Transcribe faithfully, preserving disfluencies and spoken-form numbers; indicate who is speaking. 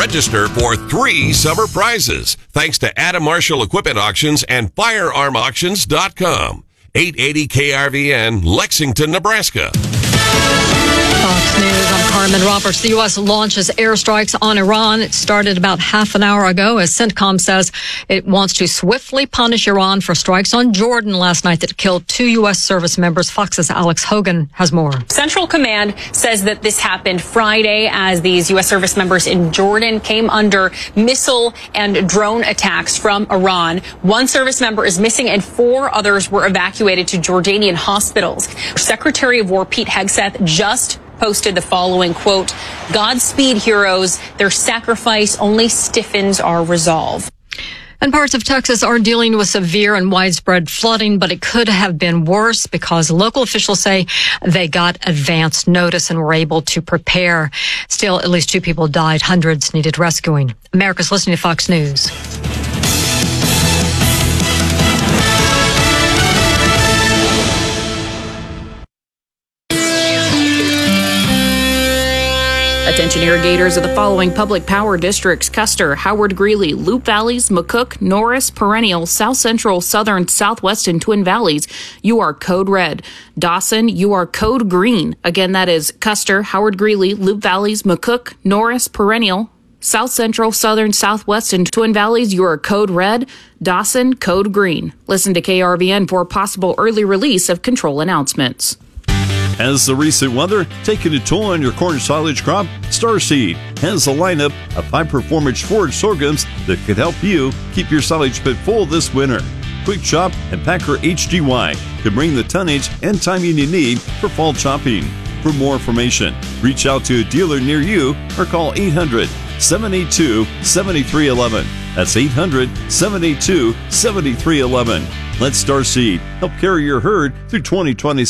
Speaker 1: Register for three summer prizes thanks to Adam Marshall Equipment Auctions and firearm auctions dot com. eight eighty K R V N, Lexington, Nebraska.
Speaker 2: Fox News, I'm Carmen Roberts. The U S launches airstrikes on Iran. It started about half an hour ago as CENTCOM says it wants to swiftly punish Iran for strikes on Jordan last night that killed two U S service members. Fox's Alex Hogan has more.
Speaker 3: Central Command says that this happened Friday as these U S service members in Jordan came under missile and drone attacks from Iran. One service member is missing and four others were evacuated to Jordanian hospitals. Secretary of War Pete Hegseth just posted the following quote, "Godspeed, heroes. Their sacrifice only stiffens our resolve."
Speaker 2: And parts of Texas are dealing with severe and widespread flooding, but it could have been worse because local officials say they got advance notice and were able to prepare. Still, at least two people died. Hundreds needed rescuing. America's listening to Fox News.
Speaker 4: Attention irrigators of the following public power districts: Custer, Howard Greeley, Loup Valleys, McCook, Norris, Perennial, South Central, Southern, Southwest, and Twin Valleys. You are code red. Dawson, you are code green. Again, that is Custer, Howard Greeley, Loup Valleys, McCook, Norris, Perennial, South Central, Southern, Southwest, and Twin Valleys. You are code red. Dawson, code green. Listen to K R V N for a possible early release of control announcements.
Speaker 5: Has the recent weather taken a toll on your corn silage crop? Starseed has a lineup of high-performance forage sorghums that could help you keep your silage pit full this winter. Quick Chop and Packer H G Y can bring the tonnage and timing you need for fall chopping. For more information, reach out to a dealer near you or call eight hundred, seven eight two, seven three one one. That's eight hundred, seven eight two, seven three one one. Let Starseed help carry your herd through twenty twenty.